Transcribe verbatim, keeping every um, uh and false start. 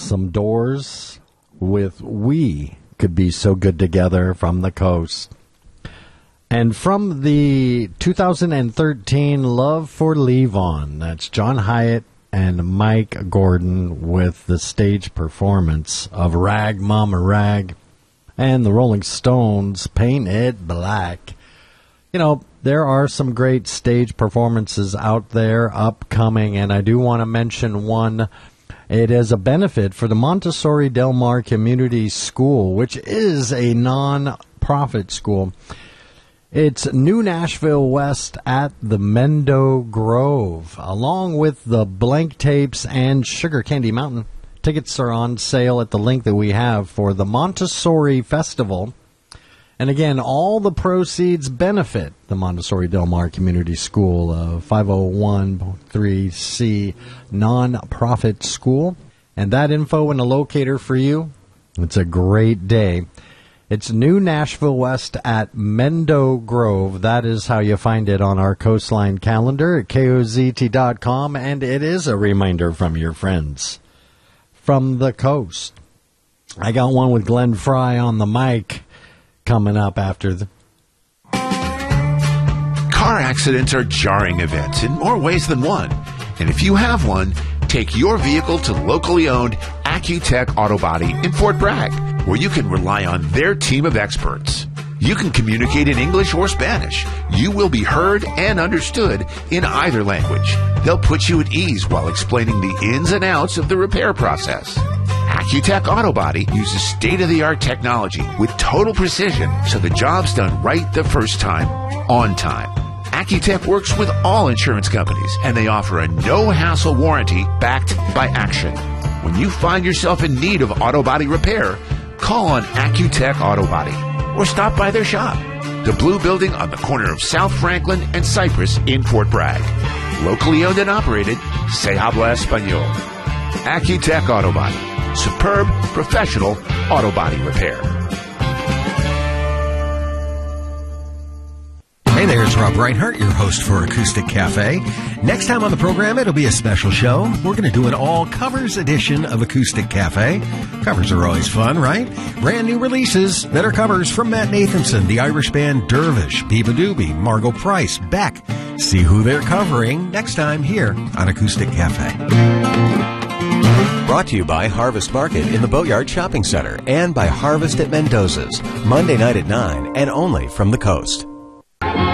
some Doors with We Could Be So Good Together from the Coast. And from the two thousand thirteen Love for Levon, that's John Hyatt and Mike Gordon with the stage performance of Rag Mama Rag, and the Rolling Stones, Paint It Black. You know, there are some great stage performances out there upcoming, and I do want to mention one. It is a benefit for the Montessori Del Mar Community School, which is a non-profit school. It's New Nashville West at the Mendo Grove, along with the Blank Tapes and Sugar Candy Mountain. Tickets are on sale at the link that we have for the Montessori Festival. And again, all the proceeds benefit the Montessori Del Mar Community School, a five oh one c three non-profit school. And that info and a locator for you, it's a great day. It's New Nashville West at Mendo Grove. That is how you find it on our Coastline calendar at K O Z T dot com. And it is a reminder from your friends from the coast. I got one with Glenn Fry on the mic coming up after the... Car accidents are jarring events in more ways than one. And if you have one, take your vehicle to locally owned Accutech Auto Body in Fort Bragg, where you can rely on their team of experts. You can communicate in English or Spanish. You will be heard and understood in either language. They'll put you at ease while explaining the ins and outs of the repair process. Accutech Auto Body uses state-of-the-art technology with total precision, so the job's done right the first time, on time. Accutech works with all insurance companies, and they offer a no-hassle warranty backed by action. When you find yourself in need of auto body repair, call on Accutech Auto Body or stop by their shop, the Blue Building on the corner of South Franklin and Cypress in Fort Bragg. Locally owned and operated, se habla español. Accutech Auto Body. Superb, professional auto body repair. Hey there, it's Rob Reinhart, your host for Acoustic Cafe. Next time on the program, it'll be a special show. We're going to do an all-covers edition of Acoustic Cafe. Covers are always fun, right? Brand new releases that are covers from Matt Nathanson, the Irish band Dervish, Biba Doobie, Margot Price, Beck. See who they're covering next time here on Acoustic Cafe. Brought to you by Harvest Market in the Boatyard Shopping Center and by Harvest at Mendoza's, Monday night at nine and only from the coast.